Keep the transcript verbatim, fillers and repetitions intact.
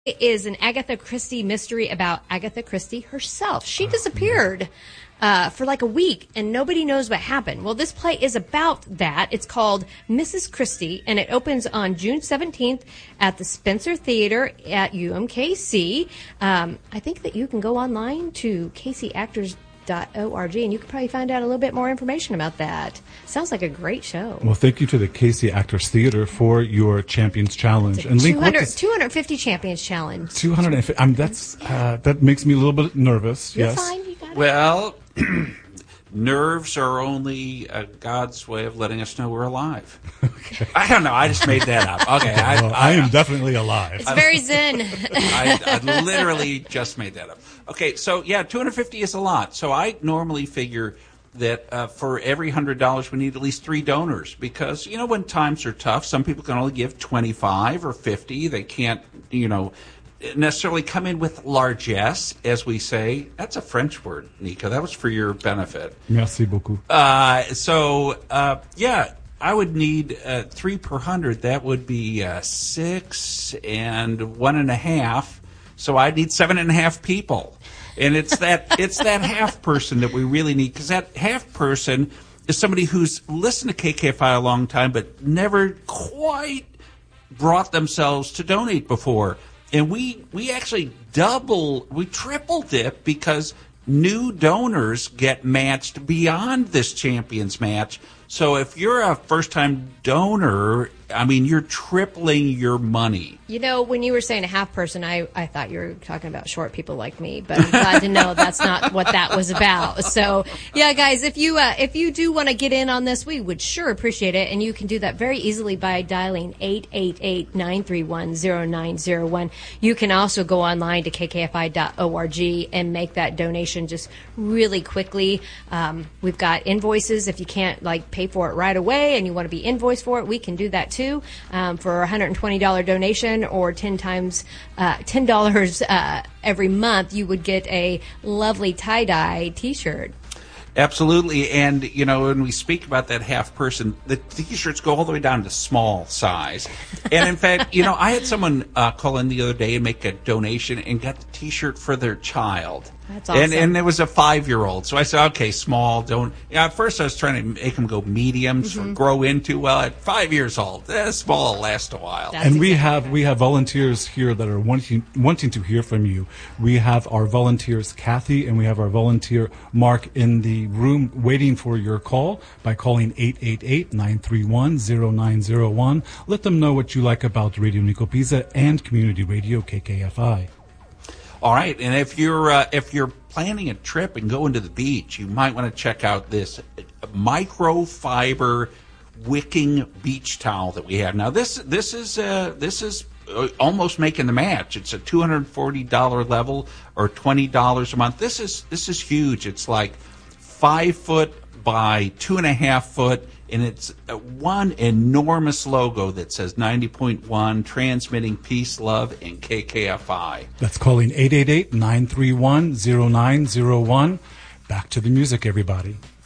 is an Agatha Christie mystery about Agatha Christie herself. She disappeared uh, for like a week, and nobody knows what happened. Well, this play is about that. It's called Missus Christie, and it opens on June seventeenth at the Spencer Theater at U M K C. Um, I think that you can go online to Casey Actors dot org, and you can probably find out a little bit more information about that. Sounds like a great show. Well, thank you to the Casey Actors Theater for your Champions Challenge. And Link, two hundred, two hundred fifty Champions Challenge. two hundred fifty. Um, that's uh, that makes me a little bit nervous. You're yes. fine. You got it. Well, nerves are only uh, God's way of letting us know we're alive. Okay. I don't know. I just made that up. Okay. I, well, I, I am definitely alive. It's very zen. I, I literally just made that up. Okay. So, yeah, two hundred fifty is a lot. So I normally figure that uh, for every one hundred dollars we need at least three donors because, you know, when times are tough, some people can only give twenty-five or fifty. They can't, you know, necessarily come in with largesse, as we say. That's a French word, Nika. That was for your benefit. Merci beaucoup. Uh, so, uh, yeah, I would need uh, three per hundred. That would be uh, six and one and a half. So I need seven and a half people. And it's that it's that half person that we really need, because that half person is somebody who's listened to K K F I a long time but never quite brought themselves to donate before. And we we actually double, we triple dip because new donors get matched beyond this Champions match. So if you're a first-time donor, I mean, you're tripling your money. You know, when you were saying a half person, I, I thought you were talking about short people like me, but I'm glad to know that's not what that was about. So, yeah, guys, if you uh, if you do want to get in on this, we would sure appreciate it, and you can do that very easily by dialing eight eight eight, nine three one, zero nine zero one. You can also go online to K K F I dot org and make that donation just really quickly. Um, we've got invoices. If you can't, like, pay for it right away and you want to be invoiced for it, we can do that too. Um, for a one hundred twenty dollars donation or ten times uh, ten dollars uh, every month, you would get a lovely tie-dye T-shirt. Absolutely. And, you know, when we speak about that half person, the T-shirts go all the way down to small size. And, in fact, you know, I had someone uh, call in the other day and make a donation and got the T-shirt for their child. That's awesome. And, and it was a five-year-old. So I said, okay, small, don't. Yeah, at first I was trying to make them go medium, mm-hmm. so grow into. Well, at five years old, eh, small will last a while. That's and we have right. we have volunteers here that are wanting wanting to hear from you. We have our volunteers, Kathy, and we have our volunteer, Mark, in the room waiting for your call by calling eight eight eight, nine three one, zero nine zero one. Let them know what you like about Radio Nicopizza and Community Radio K K F I. All right, and if you're uh, if you're planning a trip and going to the beach, you might want to check out this microfiber wicking beach towel that we have. Now, this this is uh, this is almost making the match. It's a two hundred forty dollars level or twenty dollars a month. This is this is huge. It's like five foot by two and a half foot. And it's one enormous logo that says ninety point one, transmitting peace, love, and K K F I. That's calling eight eight eight, nine three one, zero nine zero one. Back to the music, everybody.